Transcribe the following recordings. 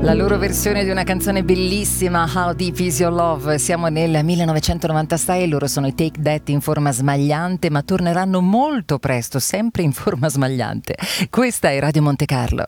La loro versione di una canzone bellissima, How Deep Is Your Love. Siamo nel 1996 e loro sono i Take That in forma smagliante, ma torneranno molto presto, sempre in forma smagliante. Questa è Radio Monte Carlo.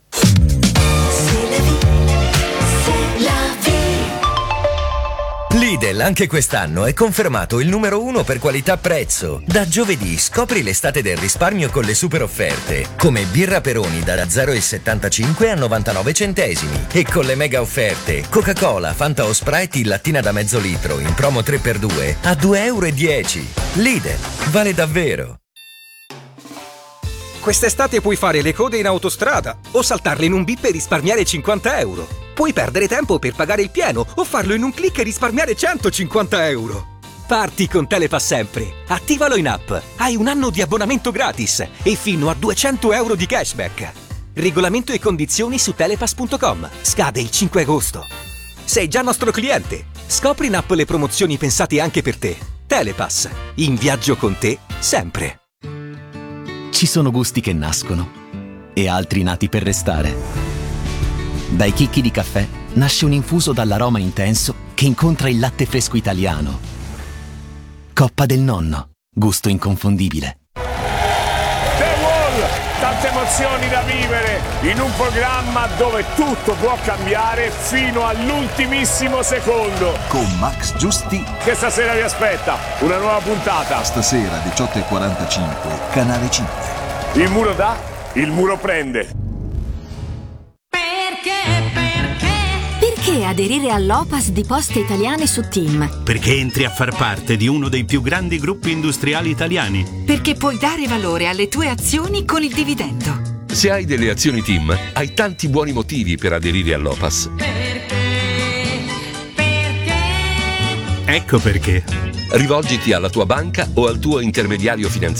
Lidl anche quest'anno è confermato il numero 1 per qualità-prezzo. Da giovedì scopri l'estate del risparmio con le super offerte, come birra Peroni da 0,75 a 99 centesimi e con le mega offerte Coca-Cola, Fanta o Sprite in lattina da mezzo litro in promo 3x2 a 2,10 €. Lidl, vale davvero. Quest'estate puoi fare le code in autostrada o saltarle in un bip e risparmiare 50 euro. Puoi perdere tempo per pagare il pieno o farlo in un click e risparmiare 150 euro. Parti con Telepass sempre. Attivalo in app. Hai un anno di abbonamento gratis e fino a 200 euro di cashback. Regolamento e condizioni su telepass.com. Scade il 5 agosto. Sei già nostro cliente. Scopri in app le promozioni pensate anche per te. Telepass. In viaggio con te sempre. Ci sono gusti che nascono e altri nati per restare. Dai chicchi di caffè nasce un infuso dall'aroma intenso che incontra il latte fresco italiano. Coppa del Nonno, gusto inconfondibile. The Wall, tante emozioni da vivere in un programma dove tutto può cambiare fino all'ultimissimo secondo. Con Max Giusti. Che stasera vi aspetta una nuova puntata. Stasera 18:45, Canale 5. Il muro dà, il muro prende. Perché aderire all'OPAS di Poste Italiane su TIM? Perché entri a far parte di uno dei più grandi gruppi industriali italiani. Perché puoi dare valore alle tue azioni con il dividendo. Se hai delle azioni TIM, hai tanti buoni motivi per aderire all'OPAS. Ecco perché. Rivolgiti alla tua banca o al tuo intermediario finanziario